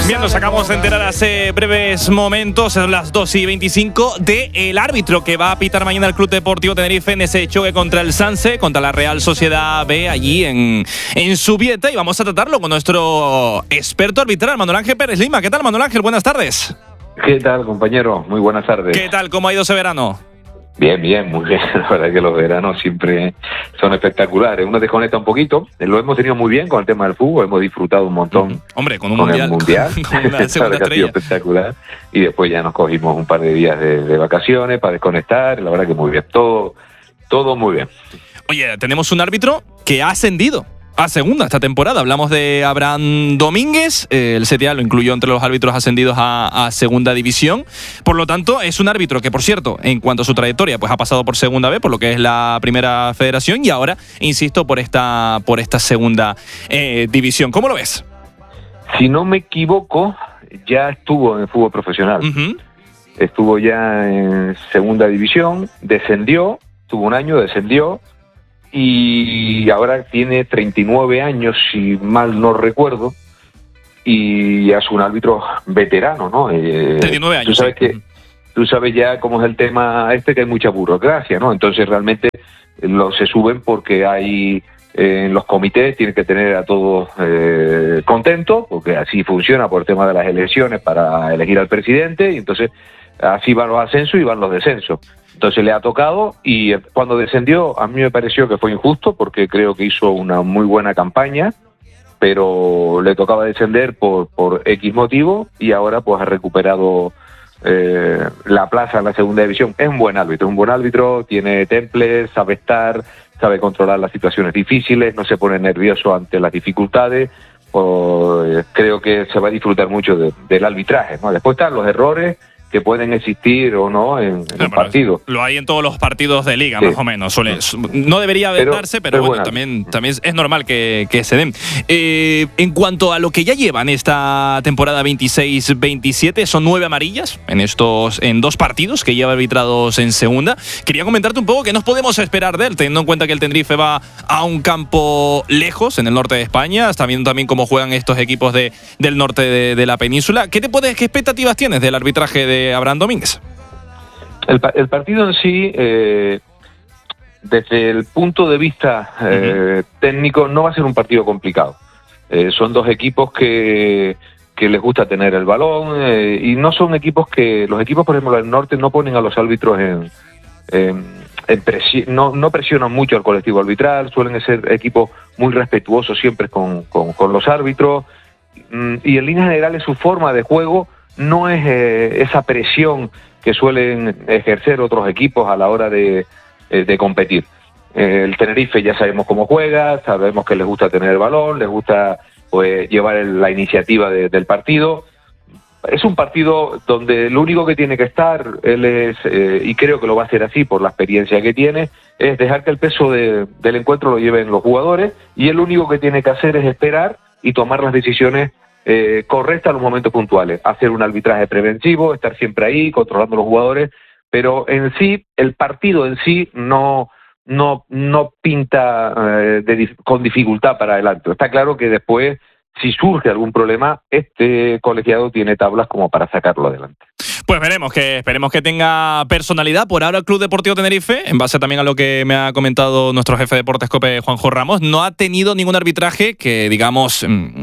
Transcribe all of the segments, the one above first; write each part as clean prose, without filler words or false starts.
Bien, nos acabamos de enterar hace breves momentos, son las 2:25, del árbitro que va a pitar mañana el Club Deportivo Tenerife en ese choque contra el Sanse, contra la Real Sociedad B, allí en Zubieta. Y vamos a tratarlo con nuestro experto arbitral, Manuel Ángel Pérez Lima. ¿Qué tal, Manuel Ángel? Buenas tardes. ¿Qué tal, compañero? Muy buenas tardes. ¿Qué tal? ¿Cómo ha ido ese verano? Bien, muy bien. La verdad es que los veranos siempre son espectaculares. Uno desconecta un poquito. Lo hemos tenido muy bien con el tema del fútbol. Hemos disfrutado un montón. Hombre, con el mundial. Con una segunda estrella. Espectacular. Y después ya nos cogimos un par de días de vacaciones para desconectar. La verdad que muy bien. Todo muy bien. Oye, tenemos un árbitro que ha ascendido a segunda esta temporada. Hablamos de Abraham Domínguez. El CTA lo incluyó entre los árbitros ascendidos a segunda división. Por lo tanto, es un árbitro que, por cierto, en cuanto a su trayectoria, pues ha pasado por segunda B, por lo que es la primera federación, y ahora, insisto, por esta segunda división. ¿Cómo lo ves? Si no me equivoco, ya estuvo en el fútbol profesional. Uh-huh. Estuvo ya en segunda división, descendió, tuvo un año, descendió, y ahora tiene 39 años, si mal no recuerdo, y es un árbitro veterano, ¿no? 39 años. Tú sabes ya cómo es el tema que hay mucha burocracia, ¿no? Entonces realmente se suben porque hay en los comités, tienen que tener a todos contentos, porque así funciona por el tema de las elecciones para elegir al presidente, y entonces así van los ascensos y van los descensos. Entonces le ha tocado, y cuando descendió a mí me pareció que fue injusto, porque creo que hizo una muy buena campaña, pero le tocaba descender por X motivo, y ahora pues ha recuperado la plaza en la segunda división. Es un buen árbitro, tiene temples, sabe estar, sabe controlar las situaciones difíciles, no se pone nervioso ante las dificultades. Creo que se va a disfrutar mucho del arbitraje, ¿no? Después están los errores que pueden existir o no en un partido. Lo hay en todos los partidos de liga, sí, más o menos. No debería darse, pero bueno, también es normal que se den. En cuanto a lo que ya llevan esta temporada 26-27, son 9 amarillas en 2 partidos que lleva arbitrados en segunda. Quería comentarte un poco qué nos podemos esperar de él, teniendo en cuenta que el Tenerife va a un campo lejos, en el norte de España. Está viendo también cómo juegan estos equipos del norte de la península. ¿Qué expectativas tienes del arbitraje de Abraham Domínguez? El partido en sí, desde el punto de vista técnico, no va a ser un partido complicado. Son 2 equipos que les gusta tener el balón, y no son equipos los equipos, por ejemplo, del norte no ponen a los árbitros no presionan mucho al colectivo arbitral, suelen ser equipos muy respetuosos siempre con los árbitros, y en líneas generales su forma de juego no es esa presión que suelen ejercer otros equipos a la hora de competir. El Tenerife ya sabemos cómo juega, sabemos que les gusta tener el balón, les gusta pues llevar la iniciativa del partido. Es un partido donde lo único que tiene que estar él es, y creo que lo va a hacer así por la experiencia que tiene, es dejar que el peso del encuentro lo lleven los jugadores, y él lo único que tiene que hacer es esperar y tomar las decisiones correcta en los momentos puntuales, hacer un arbitraje preventivo, estar siempre ahí, controlando los jugadores, pero en sí, el partido en sí no pinta con dificultad para adelante. Está claro que después, si surge algún problema, este colegiado tiene tablas como para sacarlo adelante. Pues esperemos que tenga personalidad. Por ahora el Club Deportivo Tenerife, en base también a lo que me ha comentado nuestro jefe de Deportes COPE, Juanjo Ramos, no ha tenido ningún arbitraje que, digamos,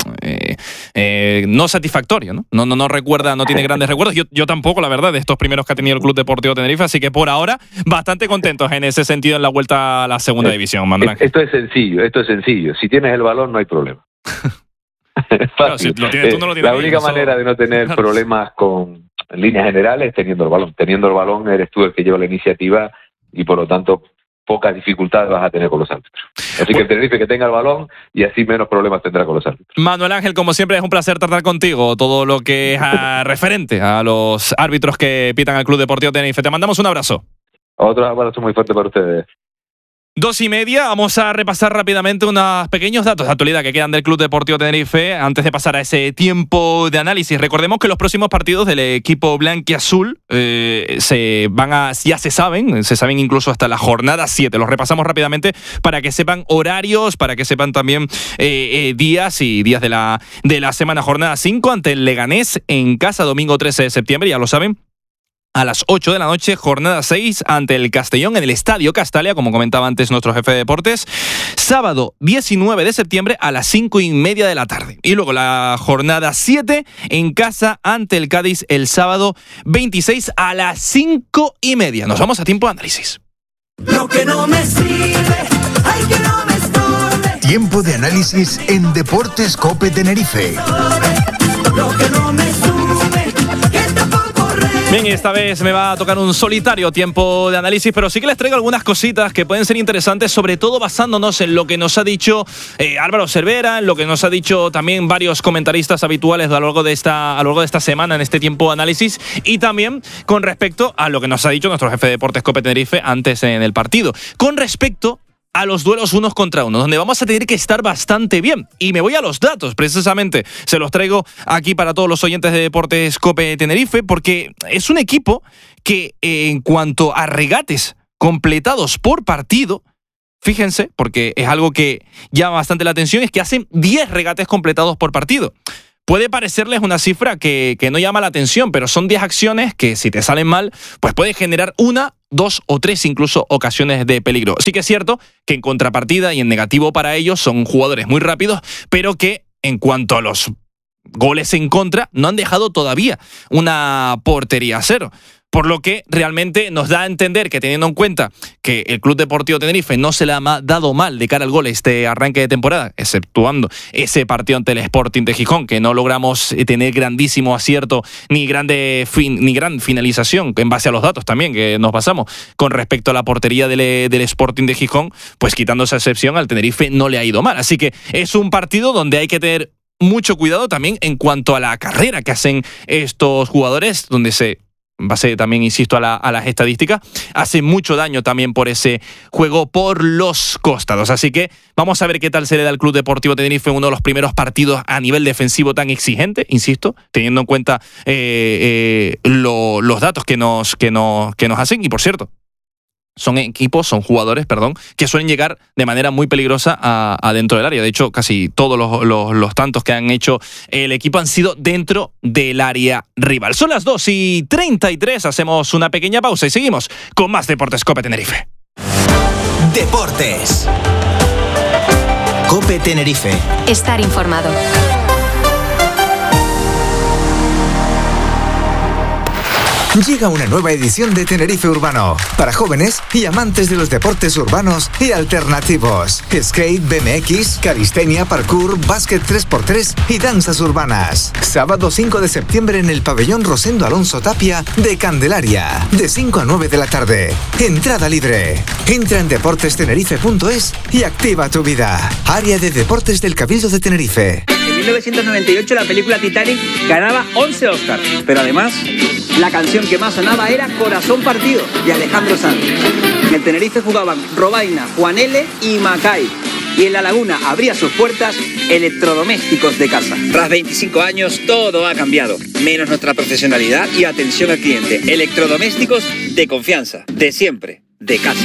no satisfactorio, ¿no? No recuerda, no tiene grandes recuerdos. Yo tampoco, la verdad, de estos primeros que ha tenido el Club Deportivo Tenerife, así que por ahora bastante contentos en ese sentido en la vuelta a la segunda división, Manuel. Esto es sencillo. Si tienes el balón no hay problema. Claro, si lo tienes tú, no lo tienes. La única manera de no tener problemas en líneas generales es teniendo el balón. Teniendo el balón eres tú el que lleva la iniciativa, y por lo tanto pocas dificultades vas a tener con los árbitros. Así que el Tenerife que tenga el balón, y así menos problemas tendrá con los árbitros. Manuel Ángel, como siempre es un placer tratar contigo todo lo que es referente a los árbitros que pitan al Club Deportivo Tenerife. Te mandamos un abrazo. Otro abrazo muy fuerte para ustedes. 2:30, vamos a repasar rápidamente unos pequeños datos de actualidad que quedan del Club Deportivo Tenerife antes de pasar a ese tiempo de análisis. Recordemos que los próximos partidos del equipo blanquiazul ya se saben incluso hasta la jornada 7. Los repasamos rápidamente para que sepan horarios, para que sepan también días de la semana. Jornada 5 ante el Leganés en casa, domingo 13 de septiembre, ya lo saben. A las 8 de la noche, jornada 6 ante el Castellón en el Estadio Castalia, como comentaba antes nuestro jefe de deportes. Sábado 19 de septiembre a las 5:30 de la tarde. Y luego la jornada 7 en casa ante el Cádiz el sábado 26 a las 5:30. Nos vamos a tiempo de análisis. Lo que no me sirve, ay, que no me estorbe. Tiempo de análisis en Deportes Cope Tenerife. Lo que no me sube, que tampoco. Bien, esta vez me va a tocar un solitario tiempo de análisis, pero sí que les traigo algunas cositas que pueden ser interesantes, sobre todo basándonos en lo que nos ha dicho Álvaro Cervera, en lo que nos ha dicho también varios comentaristas habituales a lo largo de esta semana en este tiempo de análisis, y también con respecto a lo que nos ha dicho nuestro jefe de Deportes Cope Tenerife antes en el partido. Con respecto a los duelos 1 contra 1, donde vamos a tener que estar bastante bien. Y me voy a los datos, precisamente. Se los traigo aquí para todos los oyentes de Deportes Cope Tenerife, porque es un equipo que en cuanto a regates completados por partido, fíjense, porque es algo que llama bastante la atención, es que hacen 10 regates completados por partido. Puede parecerles una cifra que no llama la atención, pero son 10 acciones que, si te salen mal, pues puede generar 1, 2 o 3 incluso ocasiones de peligro. Sí que es cierto que en contrapartida y en negativo para ellos son jugadores muy rápidos, pero que en cuanto a los goles en contra no han dejado todavía una portería a cero. Por lo que realmente nos da a entender que, teniendo en cuenta que el Club Deportivo Tenerife no se le ha dado mal de cara al gol este arranque de temporada, exceptuando ese partido ante el Sporting de Gijón, que no logramos tener grandísimo acierto ni gran finalización, en base a los datos también que nos pasamos con respecto a la portería del Sporting de Gijón, pues quitando esa excepción, al Tenerife no le ha ido mal. Así que es un partido donde hay que tener mucho cuidado también en cuanto a la carrera que hacen estos jugadores, donde en base también, insisto, a las estadísticas, hace mucho daño también por ese juego por los costados. Así que vamos a ver qué tal se le da al Club Deportivo Tenerife, uno de los primeros partidos a nivel defensivo tan exigente, insisto, teniendo en cuenta los datos que nos hacen. Y por cierto, son jugadores, que suelen llegar de manera muy peligrosa a dentro del área. De hecho, casi todos los tantos que han hecho el equipo han sido dentro del área rival. Son las 2:33, hacemos una pequeña pausa y seguimos con más Deportes Cope Tenerife. Deportes Cope Tenerife. Estar informado. Llega una nueva edición de Tenerife Urbano, para jóvenes y amantes de los deportes urbanos y alternativos. Skate, BMX, calistenia, parkour, básquet 3x3 y danzas urbanas. Sábado 5 de septiembre en el pabellón Rosendo Alonso Tapia de Candelaria, de 5 a 9 de la tarde. Entrada libre. Entra en deportestenerife.es y activa tu vida. Área de deportes del Cabildo de Tenerife. En 1998 la película Titanic ganaba 11 Oscars, pero además la canción que más sonaba era Corazón Partido, de Alejandro Sanz. En el Tenerife jugaban Robaina, Juan L. y Macay. Y en La Laguna abría sus puertas Electrodomésticos de Casa. Tras 25 años todo ha cambiado, menos nuestra profesionalidad y atención al cliente. Electrodomésticos de confianza, de siempre, de casa.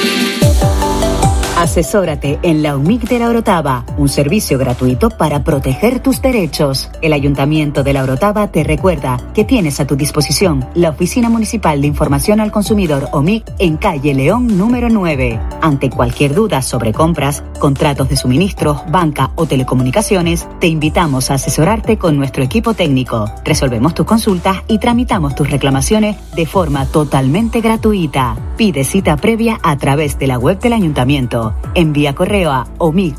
Asesórate en la UMIC de La Orotava, un servicio gratuito para proteger tus derechos. El Ayuntamiento de La Orotava te recuerda que tienes a tu disposición la Oficina Municipal de Información al Consumidor OMIC en calle León número 9. Ante cualquier duda sobre compras, contratos de suministros, banca o telecomunicaciones, te invitamos a asesorarte con nuestro equipo técnico. Resolvemos tus consultas y tramitamos tus reclamaciones de forma totalmente gratuita. Pide cita previa a través de la web del Ayuntamiento. Envía correo a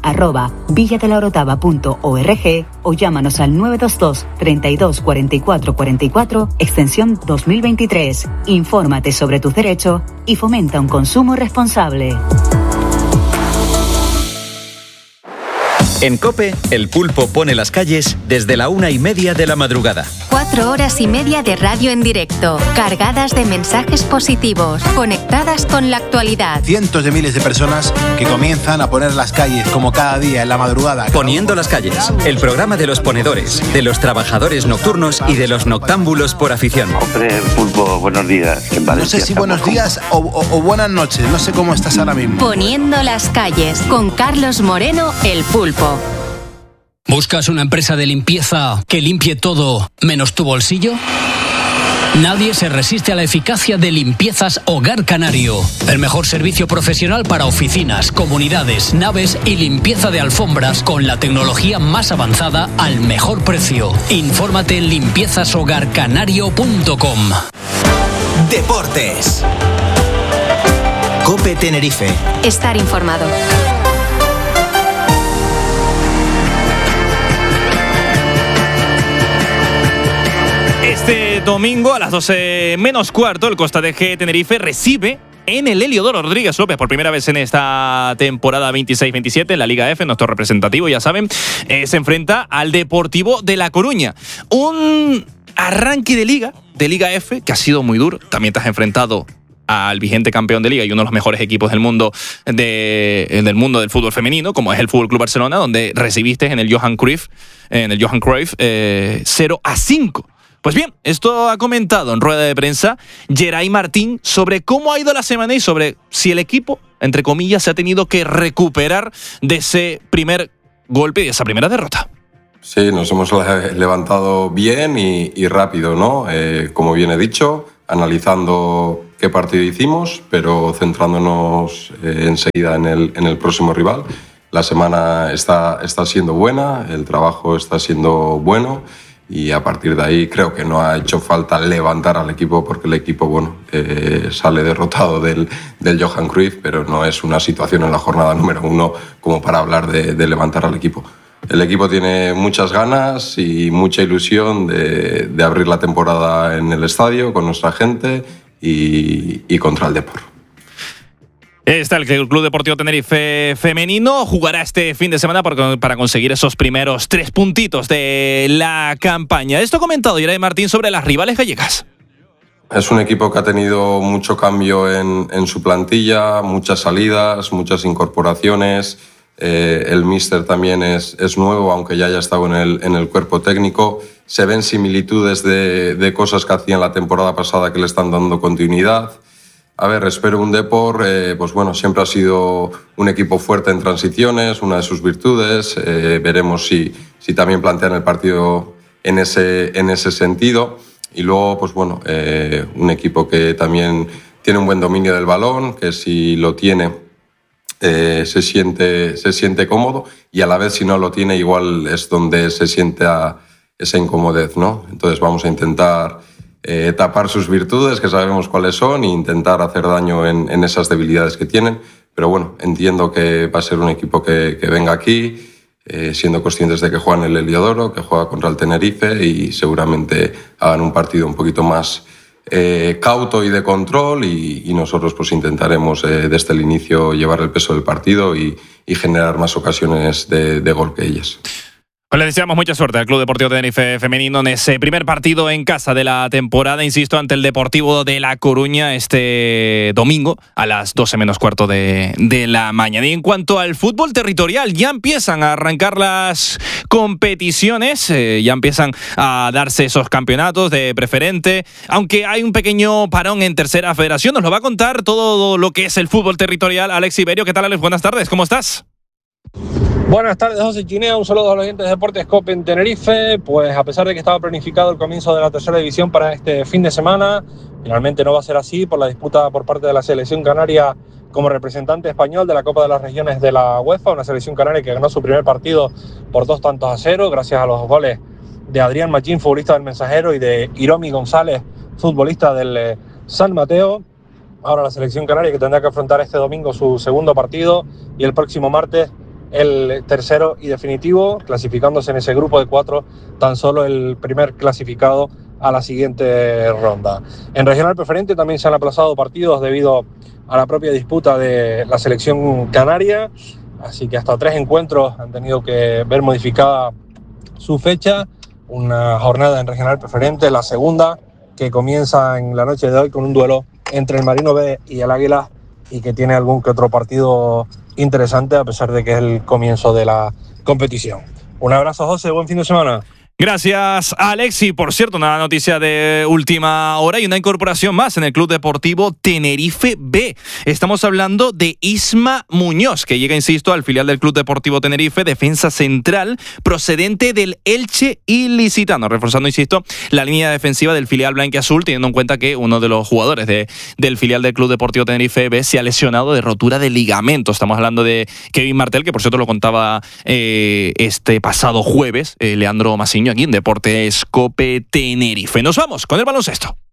omic@villadelaorotava.org o llámanos al 922 32 44 44 extensión 2023. Infórmate sobre tus derechos y fomenta un consumo responsable. En COPE, El Pulpo pone las calles desde la 1:30 de la madrugada. 4 horas y media de radio en directo, cargadas de mensajes positivos, conectadas con la actualidad. Cientos de miles de personas que comienzan a poner las calles como cada día en la madrugada. Poniendo las calles, el programa de los ponedores, de los trabajadores nocturnos y de los noctámbulos por afición. Hombre, Pulpo, buenos días. En Valencia, no sé si buenos días o buenas noches, no sé cómo estás ahora mismo. Poniendo las calles, con Carlos Moreno, El Pulpo. ¿Buscas una empresa de limpieza que limpie todo menos tu bolsillo? Nadie se resiste a la eficacia de Limpiezas Hogar Canario. El mejor servicio profesional para oficinas, comunidades, naves y limpieza de alfombras con la tecnología más avanzada al mejor precio. Infórmate en limpiezashogarcanario.com. Deportes. COPE Tenerife. Estar informado. Este domingo a las 12 menos cuarto el Costa de G Tenerife recibe en el Heliodoro Rodríguez López por primera vez en esta temporada 26-27 en la Liga F, nuestro representativo, ya saben, se enfrenta al Deportivo de La Coruña. Un arranque de Liga F que ha sido muy duro. También te has enfrentado al vigente campeón de Liga y uno de los mejores equipos del mundo del fútbol femenino, como es el Fútbol Club Barcelona, donde recibiste en el Johan Cruyff 0-5. Pues bien, esto ha comentado en rueda de prensa Geray Martín sobre cómo ha ido la semana y sobre si el equipo, entre comillas, se ha tenido que recuperar de ese primer golpe y de esa primera derrota. Sí, nos hemos levantado bien y rápido, ¿no? Como bien he dicho, analizando qué partido hicimos, pero centrándonos enseguida en el próximo rival. La semana está siendo buena, el trabajo está siendo bueno. Y a partir de ahí creo que no ha hecho falta levantar al equipo porque el equipo sale derrotado del Johan Cruyff, pero no es una situación en la jornada número 1 como para hablar de levantar al equipo. El equipo tiene muchas ganas y mucha ilusión de abrir la temporada en el estadio con nuestra gente y contra el Depor. Está el Club Deportivo Tenerife femenino. Jugará este fin de semana para conseguir esos primeros 3 puntitos de la campaña. Esto ha comentado Geray Martín sobre las rivales gallegas. Es un equipo que ha tenido mucho cambio en su plantilla, muchas salidas, muchas incorporaciones. El míster también es nuevo, aunque ya haya estado en el cuerpo técnico. Se ven similitudes de cosas que hacían la temporada pasada que le están dando continuidad. A ver, espero un Depor, siempre ha sido un equipo fuerte en transiciones, una de sus virtudes. Veremos si también plantean el partido en ese sentido. Y luego, un equipo que también tiene un buen dominio del balón, que si lo tiene se siente cómodo, y a la vez si no lo tiene igual es donde se siente esa incomodez, ¿no? Entonces vamos a intentar tapar sus virtudes, que sabemos cuáles son, e intentar hacer daño en esas debilidades que tienen. Pero bueno, entiendo que va a ser un equipo que venga aquí, siendo conscientes de que juegan el Heliodoro, que juega contra el Tenerife, y seguramente hagan un partido un poquito más cauto y de control, y nosotros pues intentaremos desde el inicio llevar el peso del partido y generar más ocasiones de gol que ellas. Pues le deseamos mucha suerte al Club Deportivo Tenerife femenino en ese primer partido en casa de la temporada, insisto, ante el Deportivo de La Coruña este domingo a las 12 menos cuarto de la mañana. Y en cuanto al fútbol territorial, ya empiezan a arrancar las competiciones, ya empiezan a darse esos campeonatos de preferente, aunque hay un pequeño parón en tercera federación. Nos lo va a contar todo lo que es el fútbol territorial Alex Iberio. ¿Qué tal, Alex? Buenas tardes, ¿cómo estás? Buenas tardes, José Chinea, un saludo a los oyentes de Deportes COPE en Tenerife. Pues a pesar de que estaba planificado el comienzo de la tercera división para este fin de semana, finalmente no va a ser así por la disputa por parte de la selección canaria como representante español de la Copa de las Regiones de la UEFA, una selección canaria que ganó su primer partido por 2-0 gracias a los goles de Adrián Machín, futbolista del Mensajero, y de Iromi González, futbolista del San Mateo. Ahora la selección canaria que tendrá que afrontar este domingo su segundo partido y el próximo martes el tercero y definitivo, clasificándose en ese grupo de 4, tan solo el primer clasificado a la siguiente ronda. En regional preferente también se han aplazado partidos debido a la propia disputa de la selección canaria, así que hasta 3 encuentros han tenido que ver modificada su fecha. Una jornada en regional preferente, la segunda, que comienza en la noche de hoy con un duelo entre el Marino B y el Águila, y que tiene algún que otro partido interesante a pesar de que es el comienzo de la competición. Un abrazo, José, buen fin de semana. Gracias, Alexi. Por cierto, una noticia de última hora y una incorporación más en el Club Deportivo Tenerife B. Estamos hablando de Isma Muñoz, que llega, insisto, al filial del Club Deportivo Tenerife, defensa central, procedente del Elche Ilicitano, reforzando, insisto, la línea defensiva del filial blanquiazul, teniendo en cuenta que uno de los jugadores del filial del Club Deportivo Tenerife B se ha lesionado de rotura de ligamento. Estamos hablando de Kevin Martel, que por cierto lo contaba este pasado jueves, Leandro Masiño, aquí en Deportes Cope Tenerife. Nos vamos con el baloncesto.